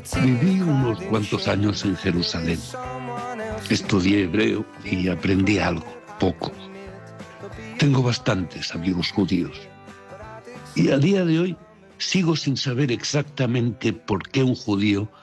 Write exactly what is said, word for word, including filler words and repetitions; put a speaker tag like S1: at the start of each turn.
S1: Viví unos cuantos años en Jerusalén. Estudié hebreo y aprendí algo, poco. Tengo bastantes amigos judíos. Y a día de hoy sigo sin saber exactamente por qué un judío